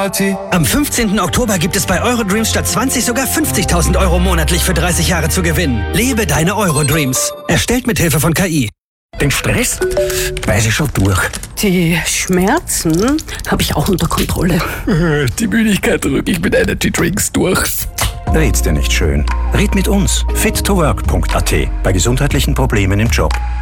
Am 15. Oktober gibt es bei Eurodreams statt 20 sogar 50.000 Euro monatlich für 30 Jahre zu gewinnen. Lebe deine Eurodreams. Erstellt mit Hilfe von KI. Den Stress weiß ich schon durch. Die Schmerzen habe ich auch unter Kontrolle. Die Müdigkeit drücke ich mit Energy-Drinks durch. Red's dir nicht schön. Red mit uns. fit2work.at bei gesundheitlichen Problemen im Job.